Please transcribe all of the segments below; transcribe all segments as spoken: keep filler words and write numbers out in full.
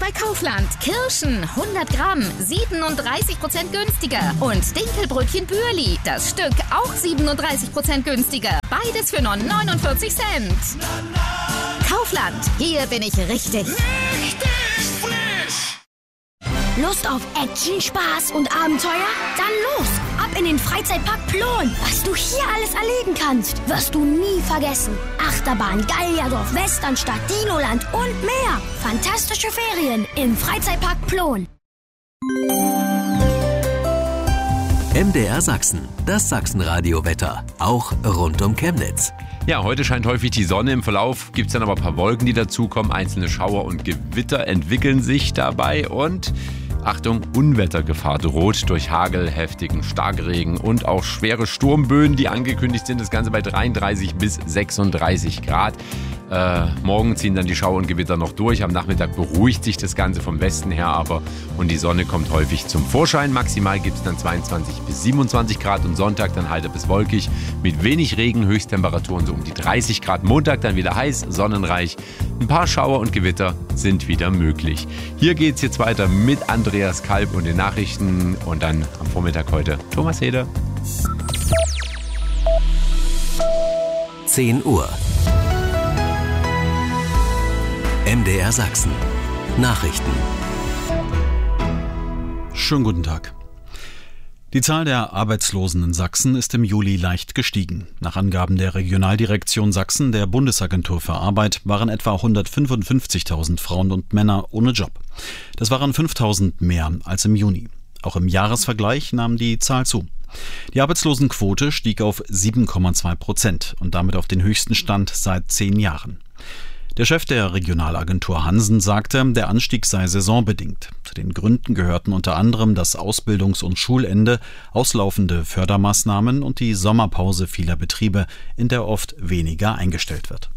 bei Kaufland. Kirschen hundert Gramm, siebenunddreißig Prozent günstiger. Und Dinkelbrötchen Bürli, das Stück auch siebenunddreißig Prozent günstiger. Beides für nur neunundvierzig Cent. Kaufland, hier bin ich richtig. Richtig frisch! Lust auf Action, Spaß und Abenteuer? Dann los! Ab in den Freizeitpark Plon! Was du hier alles erleben kannst, wirst du nie vergessen. Achterbahn, Gallierdorf, Westernstadt, Dinoland und mehr. Fantastische Ferien im Freizeitpark Plon. M D R Sachsen, das Sachsenradio-Wetter, auch rund um Chemnitz. Ja, heute scheint häufig die Sonne. Im Verlauf gibt es dann aber ein paar Wolken, die dazukommen. Einzelne Schauer und Gewitter entwickeln sich dabei. Und Achtung, Unwettergefahr droht durch Hagel, heftigen Starkregen und auch schwere Sturmböen, die angekündigt sind. Das Ganze bei dreiunddreißig bis sechsunddreißig Grad. Äh, morgen ziehen dann die Schauer und Gewitter noch durch. Am Nachmittag beruhigt sich das Ganze vom Westen her aber und die Sonne kommt häufig zum Vorschein. Maximal gibt es dann zweiundzwanzig bis siebenundzwanzig Grad und Sonntag dann heiter bis wolkig mit wenig Regen, Höchsttemperaturen so um die dreißig Grad. Montag dann wieder heiß, sonnenreich. Ein paar Schauer und Gewitter sind wieder möglich. Hier geht es jetzt weiter mit Andreas Kalb und den Nachrichten und dann am Vormittag heute Thomas Heder. zehn Uhr. M D R Sachsen. Nachrichten. Schönen guten Tag. Die Zahl der Arbeitslosen in Sachsen ist im Juli leicht gestiegen. Nach Angaben der Regionaldirektion Sachsen der Bundesagentur für Arbeit waren etwa hundertfünfundfünfzigtausend Frauen und Männer ohne Job. Das waren fünftausend mehr als im Juni. Auch im Jahresvergleich nahm die Zahl zu. Die Arbeitslosenquote stieg auf sieben Komma zwei Prozent und damit auf den höchsten Stand seit zehn Jahren. Der Chef der Regionalagentur Hansen sagte, der Anstieg sei saisonbedingt. Zu den Gründen gehörten unter anderem das Ausbildungs- und Schulende, auslaufende Fördermaßnahmen und die Sommerpause vieler Betriebe, in der oft weniger eingestellt wird.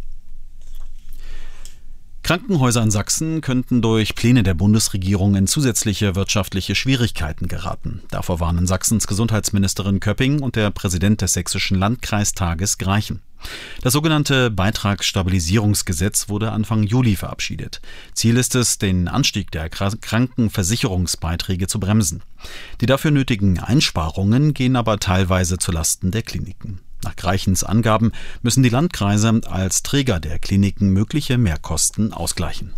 Krankenhäuser in Sachsen könnten durch Pläne der Bundesregierung in zusätzliche wirtschaftliche Schwierigkeiten geraten. Davor warnen Sachsens Gesundheitsministerin Köpping und der Präsident des Sächsischen Landkreistages Greichen. Das sogenannte Beitragsstabilisierungsgesetz wurde Anfang Juli verabschiedet. Ziel ist es, den Anstieg der Krankenversicherungsbeiträge zu bremsen. Die dafür nötigen Einsparungen gehen aber teilweise zulasten der Kliniken. Nach Greichens Angaben müssen die Landkreise als Träger der Kliniken mögliche Mehrkosten ausgleichen.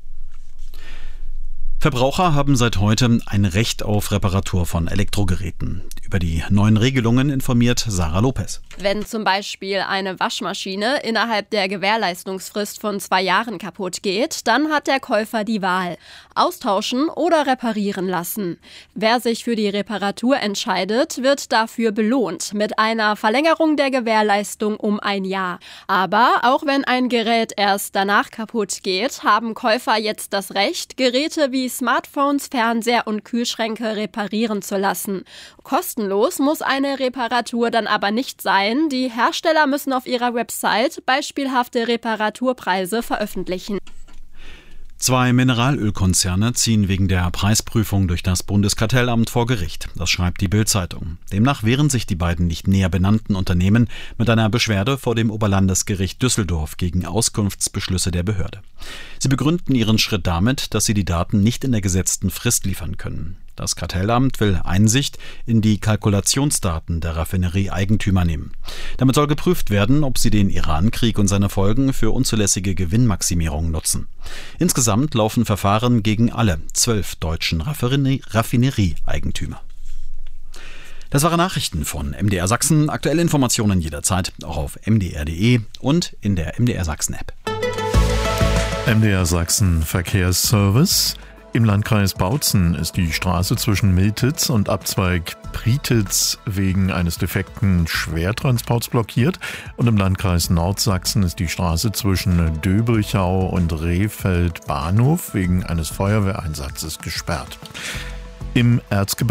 Verbraucher haben seit heute ein Recht auf Reparatur von Elektrogeräten. Über die neuen Regelungen informiert Sarah Lopez. Wenn zum Beispiel eine Waschmaschine innerhalb der Gewährleistungsfrist von zwei Jahren kaputt geht, dann hat der Käufer die Wahl: austauschen oder reparieren lassen. Wer sich für die Reparatur entscheidet, wird dafür belohnt mit einer Verlängerung der Gewährleistung um ein Jahr. Aber auch wenn ein Gerät erst danach kaputt geht, haben Käufer jetzt das Recht, Geräte wie Smartphones, Fernseher und Kühlschränke reparieren zu lassen. Kostenlos muss eine Reparatur dann aber nicht sein. Die Hersteller müssen auf ihrer Website beispielhafte Reparaturpreise veröffentlichen. Zwei Mineralölkonzerne ziehen wegen der Preisprüfung durch das Bundeskartellamt vor Gericht. Das schreibt die Bild-Zeitung. Demnach wehren sich die beiden nicht näher benannten Unternehmen mit einer Beschwerde vor dem Oberlandesgericht Düsseldorf gegen Auskunftsbeschlüsse der Behörde. Sie begründen ihren Schritt damit, dass sie die Daten nicht in der gesetzten Frist liefern können. Das Kartellamt will Einsicht in die Kalkulationsdaten der Raffinerie-Eigentümer nehmen. Damit soll geprüft werden, ob sie den Iran-Krieg und seine Folgen für unzulässige Gewinnmaximierung nutzen. Insgesamt laufen Verfahren gegen alle zwölf deutschen Raffinerie-Eigentümer. Das waren Nachrichten von M D R Sachsen. Aktuelle Informationen jederzeit auch auf m d r punkt d e und in der M D R Sachsen App. M D R Sachsen Verkehrsservice. Im Landkreis Bautzen ist die Straße zwischen Miltitz und Abzweig Prietitz wegen eines defekten Schwertransports blockiert. Und im Landkreis Nordsachsen ist die Straße zwischen Döbrichau und Rehfeld Bahnhof wegen eines Feuerwehreinsatzes gesperrt. Im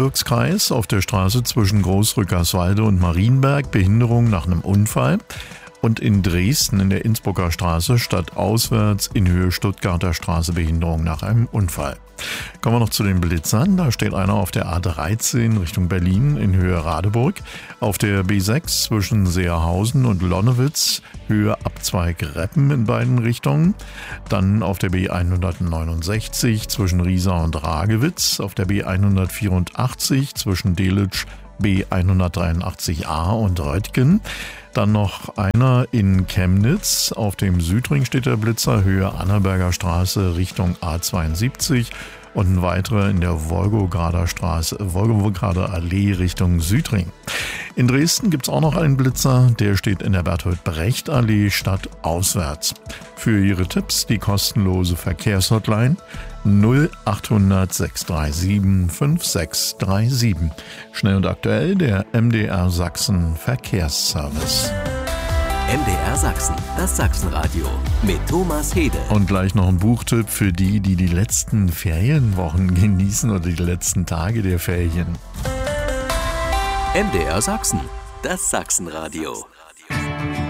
Erzgebirgskreis auf der Straße zwischen Großrückerswalde und Marienberg Behinderung nach einem Unfall. Und in Dresden in der Innsbrucker Straße stadtauswärts in Höhe Stuttgarter Straße Behinderung nach einem Unfall. Kommen wir noch zu den Blitzern. Da steht einer auf der A dreizehn Richtung Berlin in Höhe Radeburg, auf der B sechs zwischen Seerhausen und Lonnewitz, Höhe Abzweig Reppen in beiden Richtungen. Dann auf der B hundertneunundsechzig zwischen Riesa und Ragewitz, auf der B hundertvierundachtzig zwischen Delitzsch, B hundertdreiundachtzig a und Reutgen. Dann noch einer in Chemnitz. Auf dem Südring steht der Blitzer, Höhe Annaberger Straße Richtung A zweiundsiebzig. Und ein weiterer in der Wolgograder Straße, Wolgograder Allee Richtung Südring. In Dresden gibt es auch noch einen Blitzer, der steht in der Bertolt Brecht Allee stadtauswärts. Für Ihre Tipps die kostenlose Verkehrshotline null achthundert sechs drei sieben fünf sechs drei sieben. Schnell und aktuell der M D R Sachsen Verkehrsservice. M D R Sachsen, das Sachsenradio mit Thomas Hede. Und gleich noch ein Buchtipp für die, die die letzten Ferienwochen genießen oder die letzten Tage der Ferien. M D R Sachsen, das Sachsenradio.